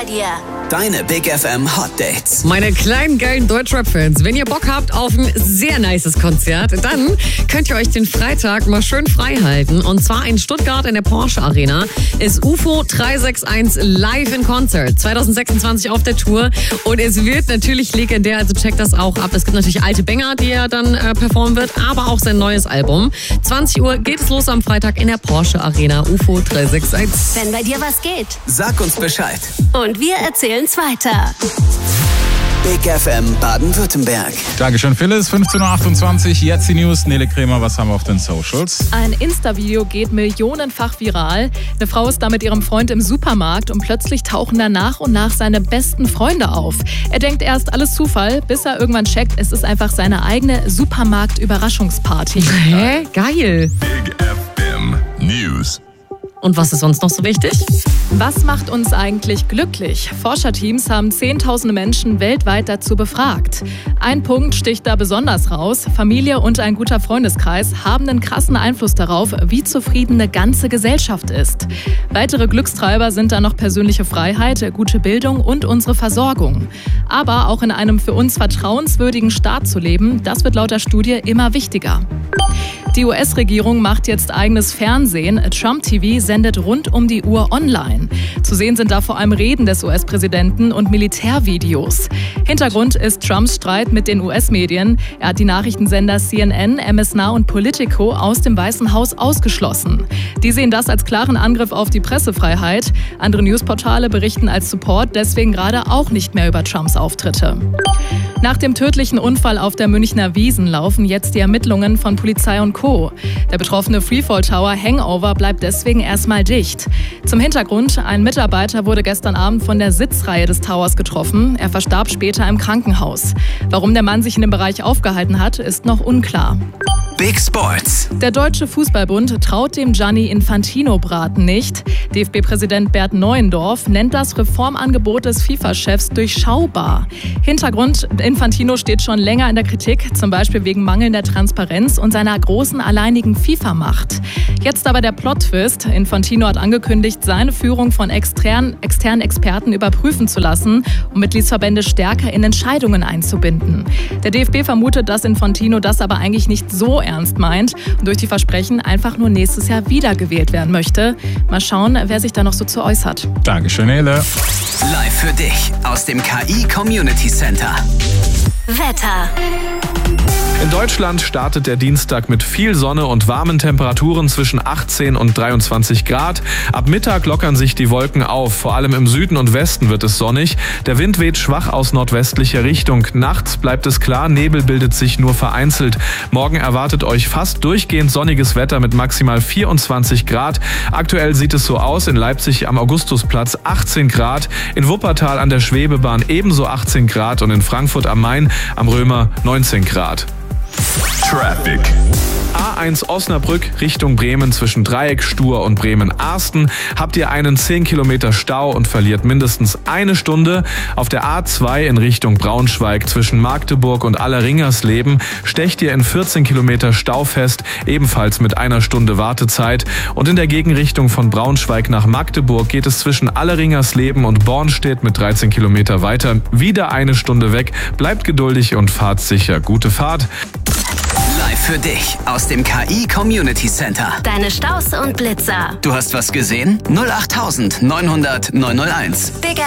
bei dir. Deine Big FM Hot Dates. Meine kleinen geilen Deutschrap-Fans, wenn ihr Bock habt auf ein sehr nices Konzert, dann könnt ihr euch den Freitag mal schön frei halten. Und zwar in Stuttgart in der Porsche Arena ist UFO 361 live in Concert. 2026 auf der Tour. Und es wird natürlich legendär, also checkt das auch ab. Es gibt natürlich alte Banger, die er dann performen wird, aber auch sein neues Album. 20 Uhr geht es los am Freitag in der Porsche Arena. UFO 361. Wenn bei dir was geht. Sag uns Bescheid. Und wir erzählen's weiter. Big FM Baden-Württemberg. Dankeschön, Phyllis. 15.28 Uhr. Jetzt die News. Nele Kremer, was haben wir auf den Socials? Ein Insta-Video geht millionenfach viral. Eine Frau ist da mit ihrem Freund im Supermarkt und plötzlich tauchen da nach und nach seine besten Freunde auf. Er denkt erst, alles Zufall, bis er irgendwann checkt, es ist einfach seine eigene Supermarkt-Überraschungsparty. Hä? Geil. Big FM News. Und was ist sonst noch so wichtig? Was macht uns eigentlich glücklich? Forscherteams haben Zehntausende Menschen weltweit dazu befragt. Ein Punkt sticht da besonders raus. Familie und ein guter Freundeskreis haben einen krassen Einfluss darauf, wie zufrieden eine ganze Gesellschaft ist. Weitere Glückstreiber sind da noch persönliche Freiheit, gute Bildung und unsere Versorgung. Aber auch in einem für uns vertrauenswürdigen Staat zu leben, das wird laut der Studie immer wichtiger. Die US-Regierung macht jetzt eigenes Fernsehen. Trump TV sendet rund um die Uhr online. Zu sehen sind da vor allem Reden des US-Präsidenten und Militärvideos. Hintergrund ist Trumps Streit mit den US-Medien. Er hat die Nachrichtensender CNN, MS Now und Politico aus dem Weißen Haus ausgeschlossen. Die sehen das als klaren Angriff auf die Pressefreiheit. Andere Newsportale berichten als Support deswegen gerade auch nicht mehr über Trumps Auftritte. Nach dem tödlichen Unfall auf der Münchner Wiesn laufen jetzt die Ermittlungen von Polizei und Co. Der betroffene Freefall Tower Hangover bleibt deswegen erstmal dicht. Zum Hintergrund, ein Mitarbeiter wurde gestern Abend von der Sitzreihe des Towers getroffen. Er verstarb später im Krankenhaus. Warum der Mann sich in dem Bereich aufgehalten hat, ist noch unklar. Big Sports. Der Deutsche Fußballbund traut dem Gianni Infantino-Braten nicht. DFB-Präsident Bert Neuendorf nennt das Reformangebot des FIFA-Chefs durchschaubar. Hintergrund, Infantino steht schon länger in der Kritik, zum Beispiel wegen mangelnder Transparenz und seiner großen alleinigen FIFA-Macht. Jetzt aber der Plot-Twist. Infantino hat angekündigt, seine Führung von externen Experten überprüfen zu lassen, um Mitgliedsverbände stärker in Entscheidungen einzubinden. Der DFB vermutet, dass Infantino das aber eigentlich nicht so ernst meint und durch die Versprechen einfach nur nächstes Jahr wiedergewählt werden möchte. Mal schauen, wer sich da noch so zu äußert. Dankeschön, Nele. Live für dich aus dem KI Community Center. Wetter. In Deutschland startet der Dienstag mit viel Sonne und warmen Temperaturen zwischen 18 und 23 Grad. Ab Mittag lockern sich die Wolken auf. Vor allem im Süden und Westen wird es sonnig. Der Wind weht schwach aus nordwestlicher Richtung. Nachts bleibt es klar, Nebel bildet sich nur vereinzelt. Morgen erwartet euch fast durchgehend sonniges Wetter mit maximal 24 Grad. Aktuell sieht es so aus: in Leipzig am Augustusplatz 18 Grad, in Wuppertal an der Schwebebahn ebenso 18 Grad und in Frankfurt am Main am Römer 19 Grad. Traffic. A1 Osnabrück Richtung Bremen zwischen Dreieck, Stur und Bremen-Arsten habt ihr einen 10 Kilometer Stau und verliert mindestens eine Stunde. Auf der A2 in Richtung Braunschweig zwischen Magdeburg und Alleringersleben stecht ihr in 14 Kilometer Stau fest, ebenfalls mit einer Stunde Wartezeit. Und in der Gegenrichtung von Braunschweig nach Magdeburg geht es zwischen Alleringersleben und Bornstedt mit 13 Kilometer weiter wieder eine Stunde weg. Bleibt geduldig und fahrt sicher. Gute Fahrt. Live für dich aus dem KI Community Center. Deine Staus und Blitzer. Du hast was gesehen? 08900 901. Big